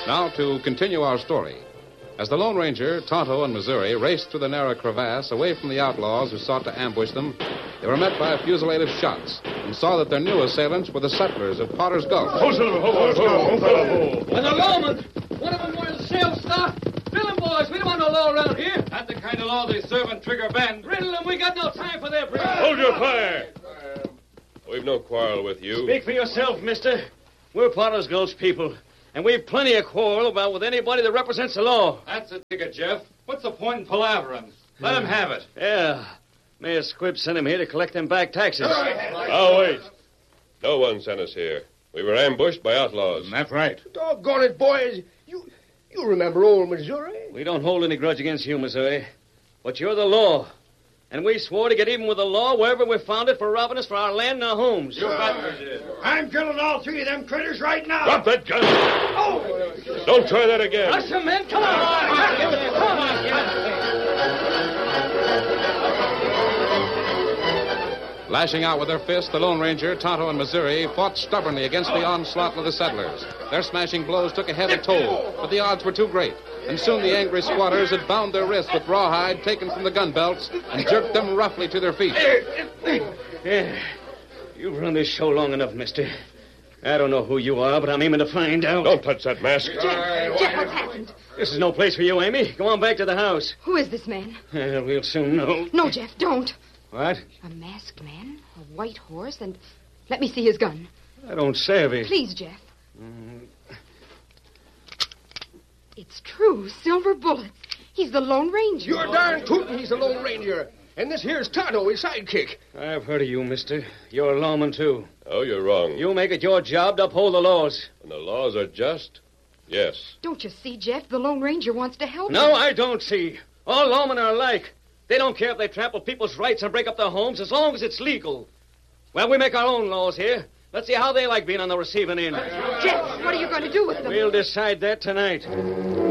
Now, to continue our story. As the Lone Ranger, Tonto, and Missouri raced through the narrow crevasse away from the outlaws who sought to ambush them, they were met by a fusillade of shots and saw that their new assailants were the settlers of Potter's Gulf. And the lawmen! One of them wears a sail star. Drill them, boys. We don't want no law around here. Not the kind of law they serve in Trigger Bend. Riddle them. We got no time for their breed. Hold your fire! We've no quarrel with you. Speak for yourself, mister. We're Potter's Gulch people, and we've plenty of quarrel about with anybody that represents the law. That's a ticket, Jeff. What's the point in palavering? Let him have it. Yeah. Mayor Squibb sent him here to collect them back taxes. Now, wait. No one sent us here. We were ambushed by outlaws. That's right. Doggone it, boys. You remember old Missouri? We don't hold any grudge against you, Missouri. But you're the law. And we swore to get even with the law wherever we found it for robbing us for our land and our homes. You bet we did. I'm killing all three of them critters right now. Drop that gun! Oh! Don't try that again. Rush them, men. Come on. Come on. Lashing out with their fists, the Lone Ranger, Tonto, and Missouri fought stubbornly against the onslaught of the settlers. Their smashing blows took a heavy toll, but the odds were too great. And soon the angry squatters had bound their wrists with rawhide taken from the gun belts and jerked them roughly to their feet. Yeah. You've run this show long enough, mister. I don't know who you are, but I'm aiming to find out. Don't touch that mask. Jeff, what's happened? This is no place for you, Amy. Go on back to the house. Who is this man? We'll soon know. No, Jeff, don't. What? A masked man, a white horse, and let me see his gun. I don't savvy. Please, Jeff. It's true, silver bullets. He's the Lone Ranger. You're darn tootin' he's the Lone Ranger. And this here's Tonto, his sidekick. I've heard of you, mister. You're a lawman, too. Oh, you're wrong. You make it your job to uphold the laws. When the laws are just, yes. Don't you see, Jeff? The Lone Ranger wants to help No, us. I don't see. All lawmen are alike. They don't care if they trample people's rights and break up their homes as long as it's legal. Well, we make our own laws here. Let's see how they like being on the receiving end. Jeff, what are you going to do with them? We'll decide that tonight.